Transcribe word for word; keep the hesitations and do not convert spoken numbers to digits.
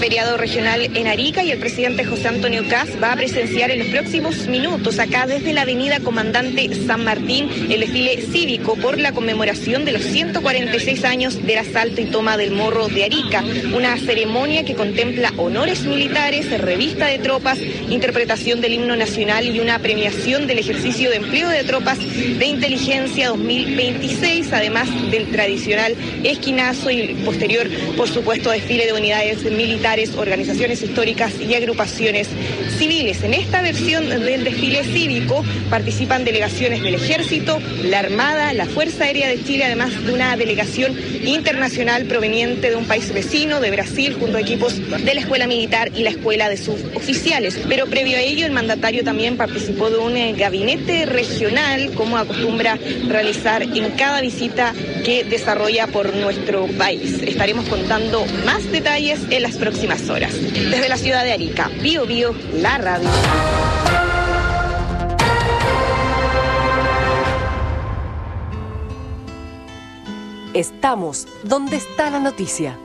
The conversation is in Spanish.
feriado regional en Arica y el presidente José Antonio Kast va a presenciar en los próximos minutos acá desde la avenida Comandante San Martín el desfile cívico por la conmemoración de los ciento cuarenta y seis años del asalto y toma del Morro de Arica, una ceremonia que contempla honores militares, revista de tropas, interpretación del himno nacional y una premiación del ejercicio de empleo de tropas de inteligencia dos mil veintiséis, además del tradicional esquinazo y posterior, por supuesto, desfile de unidades militares, organizaciones históricas y agrupaciones civiles. En esta versión del desfile cívico participan delegaciones del Ejército, la Armada, la Fuerza Aérea de Chile, además de una delegación internacional proveniente de un país vecino, de Brasil, junto a equipos de la Escuela Militar y la Escuela de Suboficiales. Pero previo a ello, el mandatario también participó de un eh, gabinete regional, como acostumbra realizar en cada visita que desarrolla por nuestro país. Estaremos contando más detalles en las próximas horas. Desde la ciudad de Arica, Bío Bío, la radio. Estamos donde está la noticia.